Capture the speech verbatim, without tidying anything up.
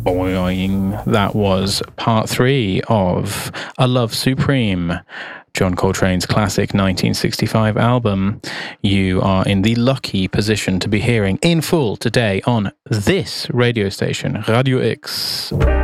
Boing. That was part three of A Love Supreme, John Coltrane's classic nineteen sixty-five album. You are in the lucky position to be hearing in full today on this radio station, Radio X.